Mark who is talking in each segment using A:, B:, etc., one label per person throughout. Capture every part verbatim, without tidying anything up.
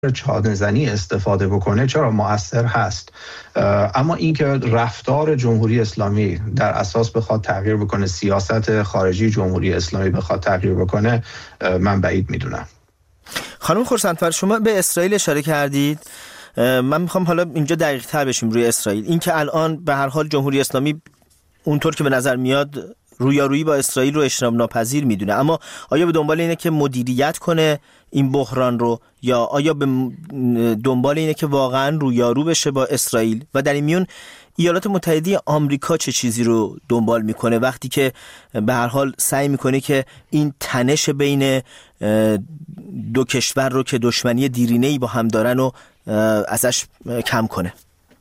A: چانه‌زنی استفاده بکنه چرا مؤثر هست، اما اینکه رفتار جمهوری اسلامی در اساس بخواد تغییر بکنه، سیاست خارجی جمهوری اسلامی بخواد تغییر بکنه، من بعید میدونم.
B: خانم خورسندفر، شما به اسرائیل اشاره کردید. من میخوام حالا اینجا دقیق تر بشیم روی اسرائیل. این که الان به هر حال جمهوری اسلامی اونطور که به نظر میاد رویارویی با اسرائیل رو اجتناب ناپذیر میدونه، اما آیا به دنبال اینه که مدیریت کنه این بحران رو، یا آیا به دنبال اینه که واقعا رویارو بشه با اسرائیل؟ و در این میون ایالات متحده آمریکا چه چیزی رو دنبال میکنه وقتی که به هر حال سعی میکنه که این تنش بین دو کشور رو که دشمنی دیرینه‌ای با هم دارن رو ازش کم کنه؟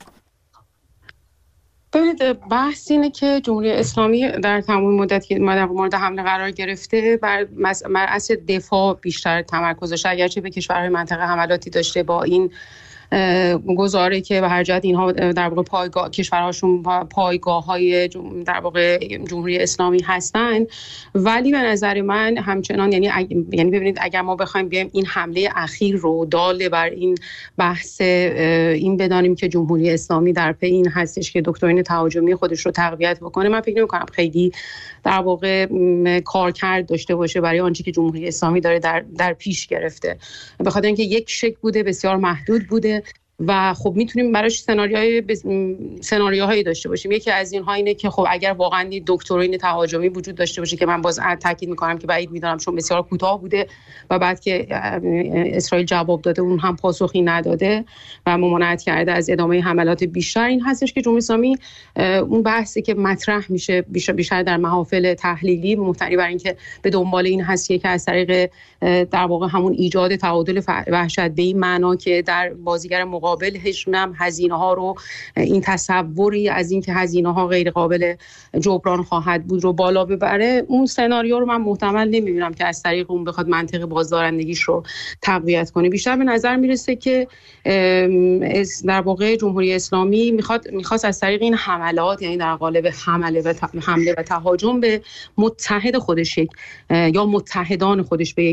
C: ببینید، بحث اینه که جمهوری اسلامی در تمام مدت که در مورد حمله قرار گرفته بر اصل دفاع بیشتر تمرکز داشته، اگرچه به کشورهای منطقه حملاتی داشته با این گزاره که به هر جهت اینها در واقع پایگاه کشورهاشون پایگاه‌های در واقع جمهوری اسلامی هستن، ولی به نظر من همچنان یعنی یعنی ببینید اگر ما بخوایم بیایم این حمله اخیر رو داله بر این بحث این بدانیم که جمهوری اسلامی در پی این هستش که دکترین تهاجمی خودش رو تقویت بکنه، من فکر نمی‌کنم خیلی در واقع کارکرد داشته باشه برای آنچه که جمهوری اسلامی داره در در پیش گرفته، به خاطر اینکه یک شک بوده، بسیار محدود بوده و خب میتونیم براش سناریوهای بز... سناریوهایی داشته باشیم. یکی از اینها اینه که خب اگر واقعا دکترین تهاجمی وجود داشته باشه، که من باز تاکید میکنم که بعید میدونم چون بسیار کوتاه بوده و بعد که اسرائیل جواب داده اون هم پاسخی نداده و ممانعت کرده از ادامه حملات بیشتر، این هستش که جمهوری اسلامی اون بحثی که مطرح میشه بیشتر, بیشتر در محافل تحلیلی مبتنی بر اینکه به دنبال این هست که از طریق در واقع همون ایجاد تعادل وحشت به این معنا که در بازیگر مقابل هم هزینه ها رو، این تصوری از این که هزینه ها غیر قابل جبران خواهد بود رو بالا ببره، اون سناریو رو من محتمل نمیبینم که از طریق اون بخواد منطق بازدارندگیش رو تقویت کنه. بیشتر به نظر میرسه که در واقع جمهوری اسلامی میخواد میخواست از طریق این حملات، یعنی در قالب حمله و حمله و تهاجم به متحد خودش یک یا متحدان خودش به یک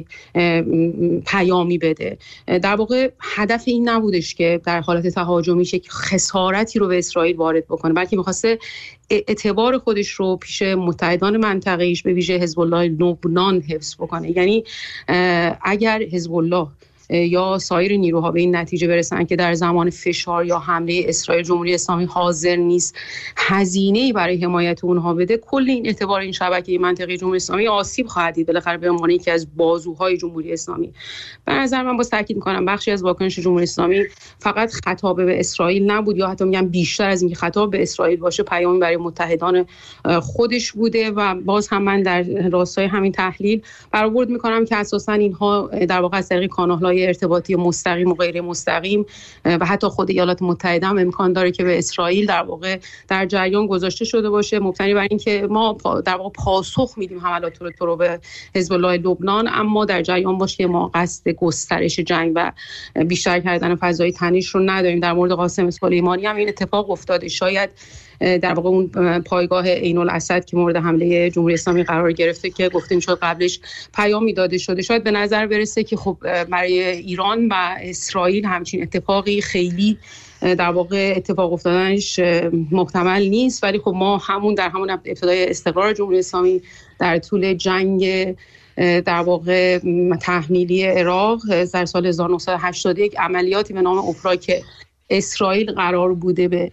C: پیامی بده. در واقع هدف این نبودش که در حالت تهاجمی یک خسارتی رو به اسرائیل وارد بکنه، بلکه می‌خواسته اعتبار خودش رو پیش متحدان منطقه‌ایش به ویژه حزب الله لبنان حفظ بکنه. یعنی اگر حزب الله یا سایر نیروها به این نتیجه برسن که در زمان فشار یا حمله اسرائیل جمهوری اسلامی حاضر نیست هزینه‌ای برای حمایت اونها بده، کل این اعتبار این شبکه منطقه جمهوری اسلامی آسیب خواهد دید، بالاخره به عنوان یکی از بازوهای جمهوری اسلامی. به نظر من باز تاکید می‌کنم بخشی از واکنش جمهوری اسلامی فقط خطاب به اسرائیل نبود، یا حتی میگم بیشتر از اینکه خطاب به اسرائیل باشه پیامی برای متحدان خودش بوده. و باز هم من در راستای همین تحلیل برآورد می‌کنم که اساساً اینها در واقع از طریق کانال‌های ارتباطی مستقیم و غیر مستقیم و حتی خود ایالات متحده هم امکان داره که به اسرائیل در واقع در جریان گذاشته شده باشه، مبتنی بر اینکه ما در واقع پاسخ میدیم حملات رو رو به حزب الله لبنان، اما در جریان باشه که ما قصد گسترش جنگ و بیشتر کردن فضای تنش رو نداریم. در مورد قاسم سلیمانی هم این اتفاق افتاده، شاید در واقع اون پایگاه عین الاسد که مورد حمله جمهوری اسلامی قرار گرفته که گفتیم شد قبلش پیامی داده شده، شاید به نظر برسه که خب برای ایران و اسرائیل همچین اتفاقی خیلی در واقع اتفاق افتادنش محتمل نیست، ولی خب ما همون در همون ابتدای استقرار جمهوری اسلامی در طول جنگ در واقع تحمیلی عراق در سال هزار و نهصد و هشتاد و یک عملیاتی به نام اوپرا که اسرائیل قرار بوده به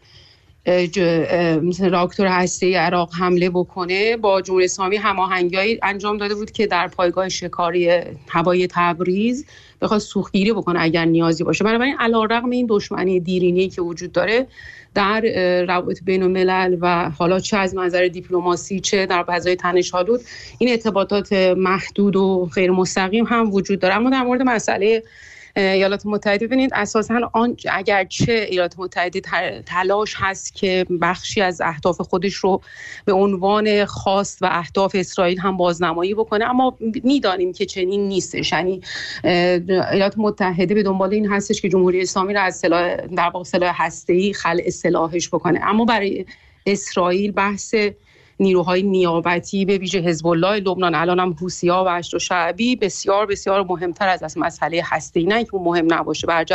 C: راکتور هسته‌ای عراق حمله بکنه با جمهوری اسلامی هماهنگی انجام داده بود که در پایگاه شکاری هوایی تبریز بخواد سوختگیری بکنه اگر نیازی باشه. بنابراین علیرغم این دشمنی دیرینه‌ای که وجود داره در روابط بین الملل و حالا چه از منظر دیپلماسی چه در فضای تنش‌آلود این ارتباطات محدود و غیر مستقیم هم وجود داره. اما در مورد مسئله ایالات متحده ببینید اساساً آن اگرچه ایالات متحده تلاش هست که بخشی از اهداف خودش رو به عنوان خواست و اهداف اسرائیل هم بازنمایی بکنه، اما میدانیم که چنین نیستش. یعنی ایالات متحده به دنبال این هستش که جمهوری اسلامی را از سلاح در واقع سلاح هسته‌ای خلع سلاحش بکنه، اما برای اسرائیل بحث نیروهای نیابتی به ویژه حزب الله لبنان، الان هم حوثی‌ها و اشر شعبی بسیار بسیار مهمتر از از مسئله هسته‌ای، نه که اون مهم نباشه، بر